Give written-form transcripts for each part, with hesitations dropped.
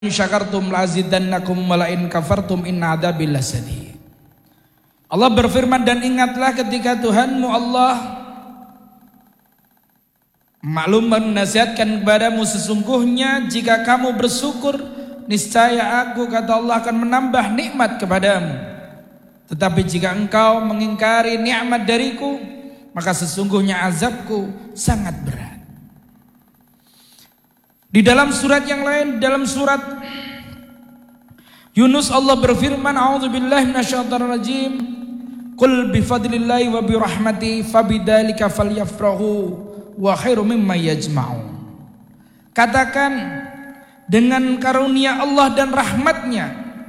syakartum lazidannakum wa la in kafartum inna adzabi lasadid. Allah berfirman, dan ingatlah ketika Tuhanmu Allah maklum menasihatkan kepadamu, sesungguhnya jika kamu bersyukur niscaya aku, kata Allah, akan menambah nikmat kepadamu. Tetapi jika engkau mengingkari nikmat dariku, maka sesungguhnya azabku sangat berat. Di dalam surat yang lain, dalam surat Yunus, Allah berfirman, a'udzubillahi minasyaitonir rajim, qul bifadlillahi wa birahmati fabidzalika falyafrahu wa khairum mimma yajma'un. Katakan, dengan karunia Allah dan rahmatnya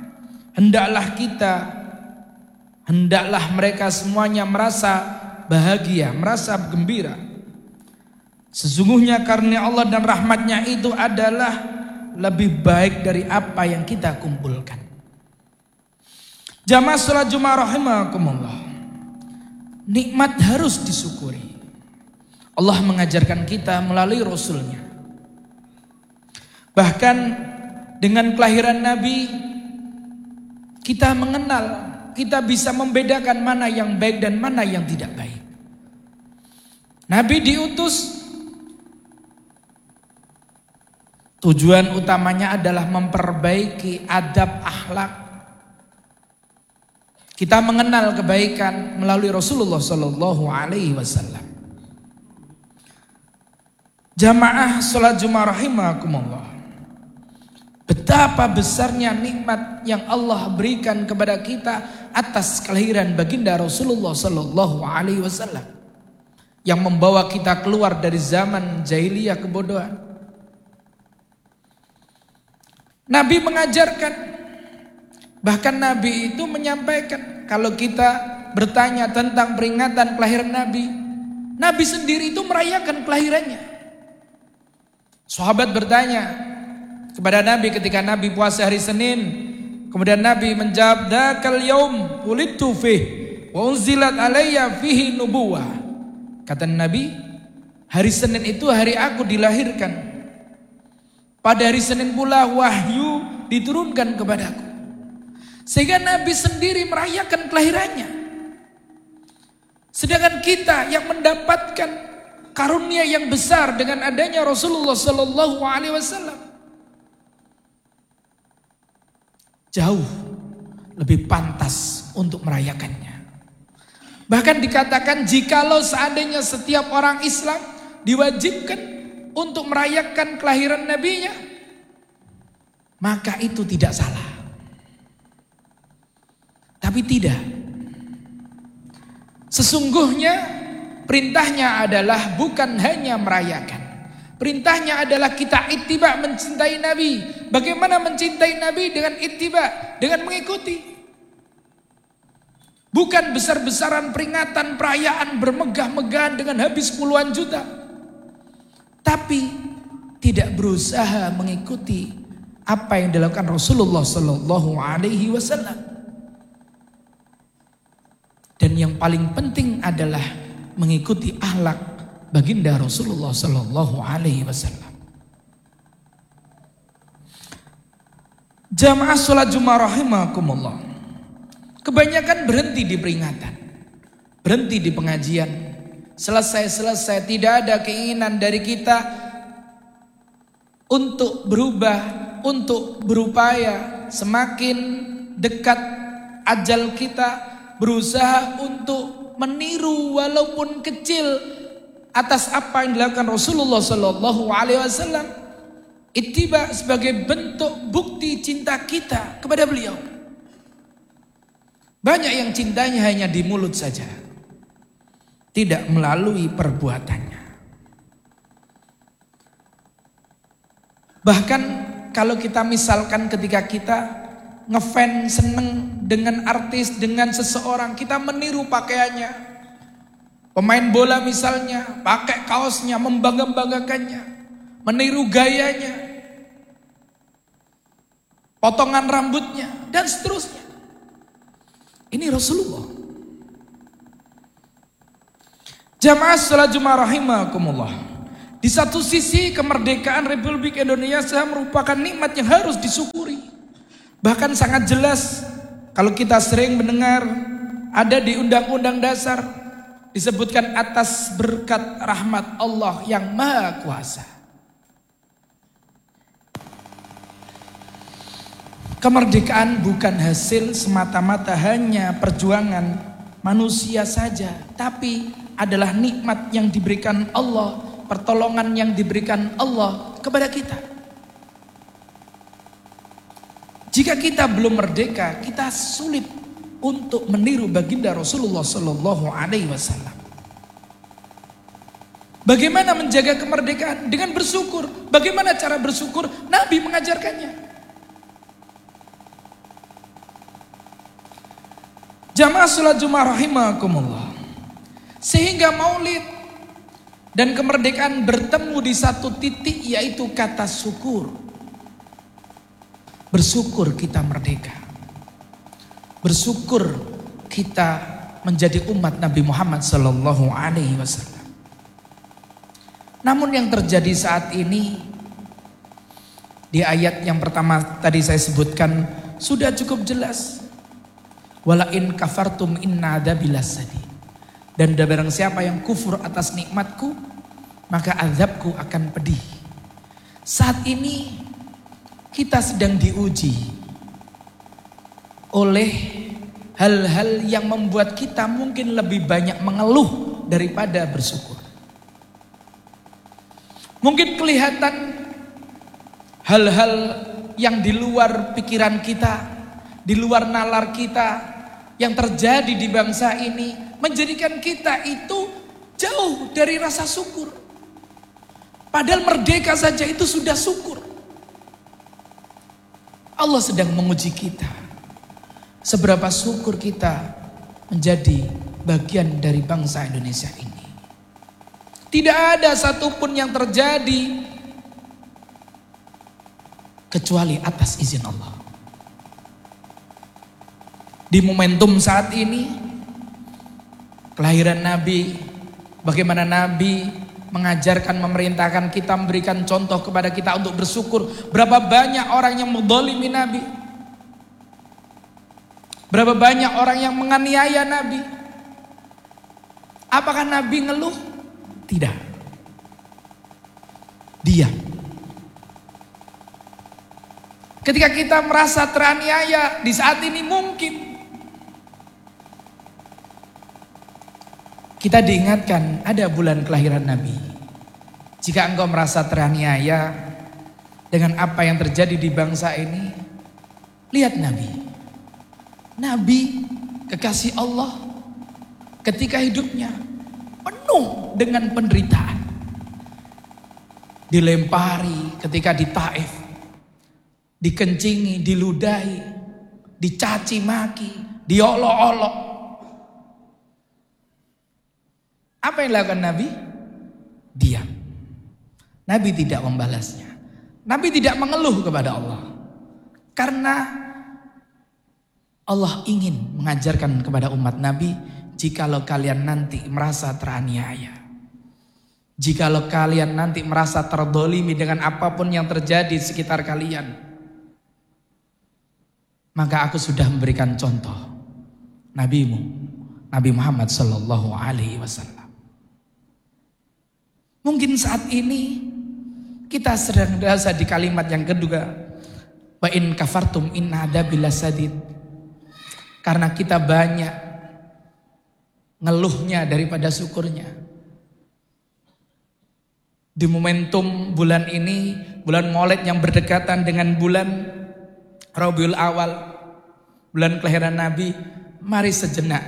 hendaklah mereka semuanya merasa bahagia, merasa gembira. Sesungguhnya karunia Allah dan rahmatnya itu adalah lebih baik dari apa yang kita kumpulkan. Jamaah salat Jumat rahimakumullah, nikmat harus disyukuri. Allah mengajarkan kita melalui Rasulnya. Bahkan dengan kelahiran Nabi, kita mengenal, kita bisa membedakan mana yang baik dan mana yang tidak baik. Nabi diutus, tujuan utamanya adalah memperbaiki adab akhlak. Kita mengenal kebaikan melalui Rasulullah Sallallahu Alaihi Wasallam. Jamaah salat Jumat rahimakumullah, betapa besarnya nikmat yang Allah berikan kepada kita atas kelahiran baginda Rasulullah Sallallahu Alaihi Wasallam, yang membawa kita keluar dari zaman jahiliyah kebodohan. Nabi mengajarkan, bahkan Nabi itu menyampaikan, kalau kita bertanya tentang peringatan kelahiran Nabi, Nabi sendiri itu merayakan kelahirannya. Sahabat bertanya kepada Nabi ketika Nabi puasa hari Senin, kemudian Nabi menjawab, dzakal yaum wulidtu fihi wa unzilat alayya fihi nubuwah. Kata Nabi, hari Senin itu hari aku dilahirkan. Pada hari Senin pula wahyu diturunkan kepadaku. Sehingga Nabi sendiri merayakan kelahirannya. Sedangkan kita yang mendapatkan karunia yang besar dengan adanya Rasulullah Sallallahu Alaihi Wasallam, jauh lebih pantas untuk merayakannya. Bahkan dikatakan, jikalau seandainya setiap orang Islam diwajibkan untuk merayakan kelahiran nabinya, maka itu tidak salah. Tapi tidak. Sesungguhnya perintahnya adalah bukan hanya merayakan. Perintahnya adalah kita ittiba, mencintai Nabi. Bagaimana mencintai Nabi? Dengan ittiba, dengan mengikuti. Bukan besar-besaran peringatan, perayaan, bermegah-megahan dengan habis puluhan juta, tapi tidak berusaha mengikuti apa yang dilakukan Rasulullah Sallallahu Alaihi Wasallam. Dan yang paling penting adalah mengikuti akhlak baginda Rasulullah Sallallahu Alaihi Wasallam. Jamaah salat Jumat rahimakumullah, kebanyakan berhenti di peringatan, berhenti di pengajian, selesai tidak ada keinginan dari kita untuk berubah, untuk berupaya semakin dekat ajal kita, berusaha untuk meniru walaupun kecil atas apa yang dilakukan Rasulullah Sallallahu Alaihi Wasallam. Ittiba sebagai bentuk bukti cinta kita kepada beliau. Banyak yang cintanya hanya di mulut saja, tidak melalui perbuatannya. Bahkan kalau kita misalkan ketika kita ngefans, seneng dengan artis, dengan seseorang, kita meniru pakaiannya. Pemain bola misalnya, pakai kaosnya, membangga-banggakannya, meniru gayanya, potongan rambutnya, dan seterusnya. Ini Rasulullah. Jamaah salat Jumat rahimakumullah, Di satu sisi kemerdekaan Republik Indonesia merupakan nikmat yang harus disyukuri. Bahkan sangat jelas kalau kita sering mendengar ada di Undang-Undang Dasar disebutkan atas berkat rahmat Allah yang Maha Kuasa. Kemerdekaan bukan hasil semata-mata hanya perjuangan manusia saja, tapi adalah nikmat yang diberikan Allah, pertolongan yang diberikan Allah kepada kita. Jika kita belum merdeka, kita sulit untuk meniru baginda Rasulullah Sallallahu Alaihi Wasallam. Bagaimana menjaga kemerdekaan? Dengan bersyukur. Bagaimana cara bersyukur? Nabi mengajarkannya. Jamaah sholat Jumat rahimakumullah. Sehingga maulid dan kemerdekaan bertemu di satu titik, yaitu kata syukur. Bersyukur kita merdeka. Bersyukur kita menjadi umat Nabi Muhammad Sallallahu Alaihi Wasallam. Namun yang terjadi saat ini, di ayat yang pertama tadi saya sebutkan sudah cukup jelas. Wala in kafartum inna adzabi lasadid. Dan barang siapa yang kufur atas nikmatku, maka azabku akan pedih. Saat ini kita sedang diuji oleh hal-hal yang membuat kita mungkin lebih banyak mengeluh daripada bersyukur. Mungkin kelihatan hal-hal yang di luar pikiran kita, di luar nalar kita, yang terjadi di bangsa ini menjadikan kita itu jauh dari rasa syukur. Padahal merdeka saja itu sudah syukur. Allah sedang menguji kita. Seberapa syukur kita menjadi bagian dari bangsa Indonesia ini. Tidak ada satupun yang terjadi kecuali atas izin Allah. Di momentum saat ini, kelahiran Nabi, bagaimana Nabi mengajarkan, memerintahkan kita, memberikan contoh kepada kita untuk bersyukur. Berapa banyak orang yang menzalimi Nabi, berapa banyak orang yang menganiaya Nabi. Apakah Nabi ngeluh? Tidak. Diam. Ketika kita merasa teraniaya di saat ini, mungkin kita diingatkan ada bulan kelahiran Nabi. Jika engkau merasa teraniaya dengan apa yang terjadi di bangsa ini, lihat Nabi. Nabi kekasih Allah ketika hidupnya penuh dengan penderitaan. Dilempari ketika di Taif, dikencingi, diludahi, dicaci maki, diolok-olok. Apa yang dilakukan Nabi? Diam. Nabi tidak membalasnya. Nabi tidak mengeluh kepada Allah. Karena Allah ingin mengajarkan kepada umat Nabi, jikalau kalian nanti merasa teraniaya, jikalau kalian nanti merasa terdolimi dengan apapun yang terjadi di sekitar kalian, maka aku sudah memberikan contoh Nabimu, Nabi Muhammad Sallallahu Alaihi Wasallam. Mungkin saat ini kita sedang berada di kalimat yang kedua, wa in kafartum inna adzabi lasadid. Karena kita banyak ngeluhnya daripada syukurnya. Di momentum bulan ini, bulan Maulid yang berdekatan dengan bulan Rabiul Awal, bulan kelahiran Nabi, mari sejenak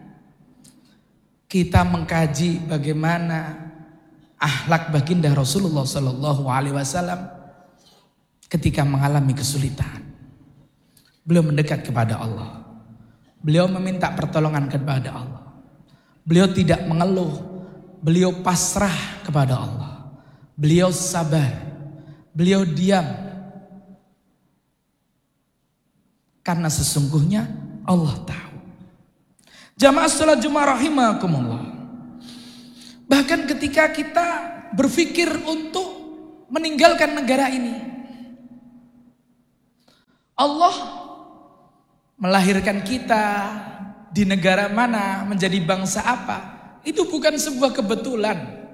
kita mengkaji bagaimana akhlak baginda Rasulullah Sallallahu Alaihi Wasallam ketika mengalami kesulitan. Beliau mendekat kepada Allah. Beliau meminta pertolongan kepada Allah. Beliau tidak mengeluh. Beliau pasrah kepada Allah. Beliau sabar. Beliau diam. Karena sesungguhnya Allah tahu. Jamaah sholat Jumat rahimakumullah. Bahkan ketika kita berpikir untuk meninggalkan negara ini. Allah melahirkan kita di negara mana, menjadi bangsa apa, itu bukan sebuah kebetulan.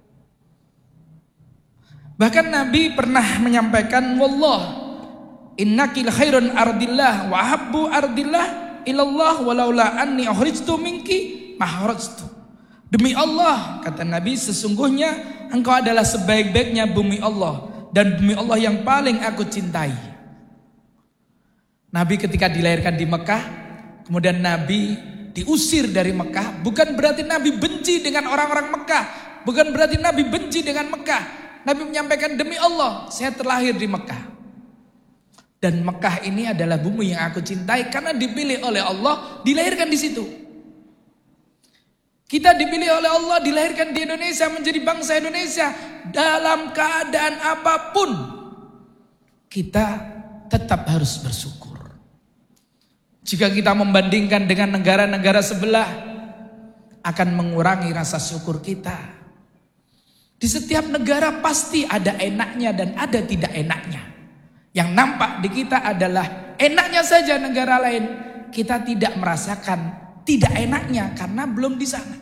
Bahkan Nabi pernah menyampaikan, wallah innakil khairun ardillah wa habbu ardillah ilallah walaula anni ukhrijtu minki mahrajtu. Demi Allah, kata Nabi, sesungguhnya engkau adalah sebaik-baiknya bumi Allah dan bumi Allah yang paling aku cintai. Nabi ketika dilahirkan di Mekah, kemudian Nabi diusir dari Mekah, bukan berarti Nabi benci dengan orang-orang Mekah, bukan berarti Nabi benci dengan Mekah. Nabi menyampaikan, demi Allah, saya terlahir di Mekah. Dan Mekah ini adalah bumi yang aku cintai karena dipilih oleh Allah, dilahirkan di situ. Kita dipilih oleh Allah, dilahirkan di Indonesia, menjadi bangsa Indonesia. Dalam keadaan apapun, kita tetap harus bersyukur. Jika kita membandingkan dengan negara-negara sebelah, akan mengurangi rasa syukur kita. Di setiap negara pasti ada enaknya dan ada tidak enaknya. Yang nampak di kita adalah enaknya saja negara lain. Kita tidak merasakan tidak enaknya karena belum di sana.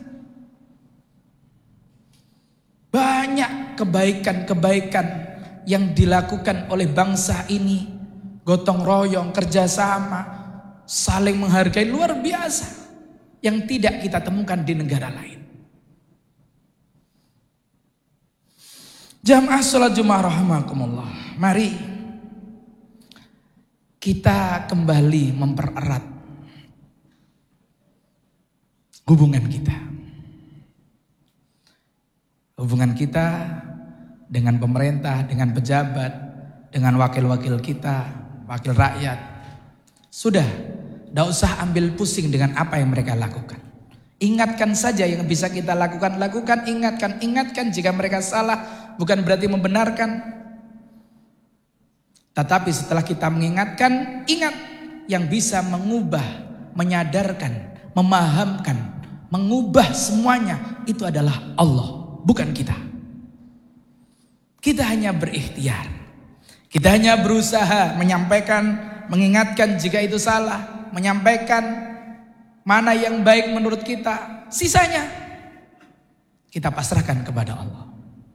Banyak kebaikan-kebaikan yang dilakukan oleh bangsa ini. Gotong royong, kerjasama, saling menghargai, luar biasa. Yang tidak kita temukan di negara lain. Jamaah sholat Jumat rahimakumullah. Mari kita kembali mempererat hubungan kita. Hubungan kita dengan pemerintah, dengan pejabat, dengan wakil-wakil kita, wakil rakyat. Sudah, tidak usah ambil pusing dengan apa yang mereka lakukan. Ingatkan saja yang bisa kita lakukan, ingatkan jika mereka salah, bukan berarti membenarkan. Tetapi setelah kita mengingatkan, ingat yang bisa mengubah, menyadarkan, memahamkan, mengubah semuanya itu adalah Allah, bukan kita. Kita hanya berikhtiar. Kita hanya berusaha menyampaikan, mengingatkan jika itu salah, menyampaikan mana yang baik menurut kita. Sisanya kita pasrahkan kepada Allah.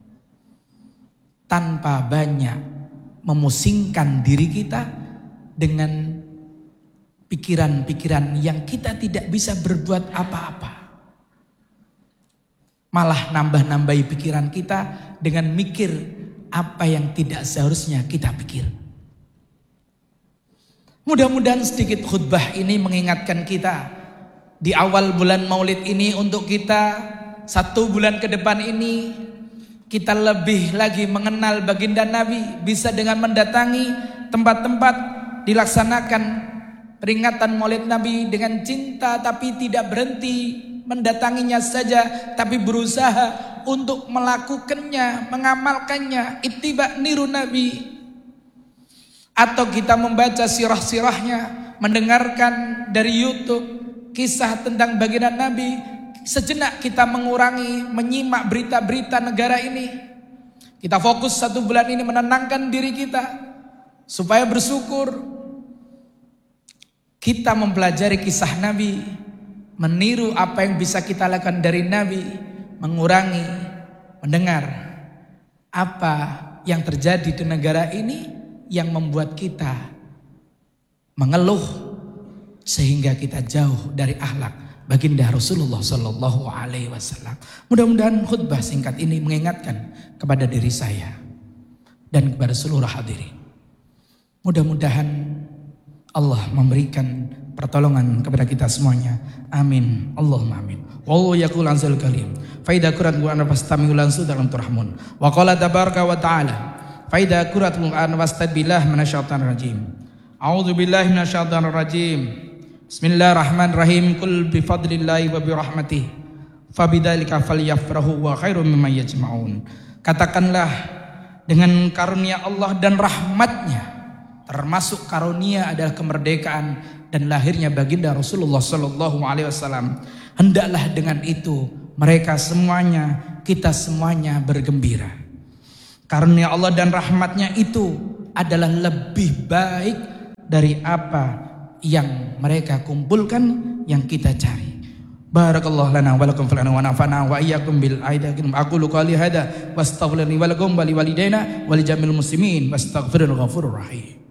Tanpa banyak memusingkan diri kita dengan pikiran-pikiran yang kita tidak bisa berbuat apa-apa. Malah nambah-nambahi pikiran kita dengan mikir apa yang tidak seharusnya kita pikir. Mudah-mudahan sedikit khutbah ini mengingatkan kita di awal bulan Maulid ini, untuk kita 1 bulan ke depan ini kita lebih lagi mengenal baginda Nabi, bisa dengan mendatangi tempat-tempat dilaksanakan peringatan Maulid Nabi dengan cinta, tapi tidak berhenti mendatanginya saja, tapi berusaha untuk melakukannya, mengamalkannya, ittiba niru Nabi. Atau kita membaca sirah-sirahnya, mendengarkan dari YouTube kisah tentang baginda Nabi. Sejenak kita mengurangi, menyimak berita-berita negara ini. Kita fokus 1 bulan ini menenangkan diri kita supaya bersyukur. Kita mempelajari kisah Nabi, meniru apa yang bisa kita lakukan dari Nabi, mengurangi, mendengar apa yang terjadi di negara ini yang membuat kita mengeluh sehingga kita jauh dari akhlak baginda Rasulullah Sallallahu Alaihi Wasallam. Mudah-mudahan khutbah singkat ini mengingatkan kepada diri saya dan kepada seluruh hadirin. Mudah-mudahan Allah memberikan pertolongan kepada kita semuanya. Amin. Allahumma amin. Wallahu yaqul anzal kalim. Fa idza qurat Qur'an fastami'u lahu dalam turhamun. Wa qala tabaraka wa ta'ala. Fa idza qurat Qur'an fastabillah minasyaitonir rajim. A'udzu billahi minasyaitonir rajim. Bismillahirrahmanirrahim. Qul bi fadlillahi wa bi rahmatihi fabidzalika falyafrahu wa khairum mimma yajma'un. Katakanlah, dengan karunia Allah dan rahmatnya, termasuk karunia adalah kemerdekaan dan lahirnya baginda Rasulullah Sallallahu Alaihi Wasallam, hendaklah dengan itu mereka semuanya kita semuanya bergembira. Karunia Allah dan rahmatnya itu adalah lebih baik dari apa yang mereka kumpulkan, yang kita cari. Barakallahu lana wa lakum fil wa nafa'na wa iyyakum bil aidatin. Aqulu qali hadza wastaghfirullahi wa lakum wa liwalidayna wa lijamil muslimin wastaghfirul ghafurur rahim.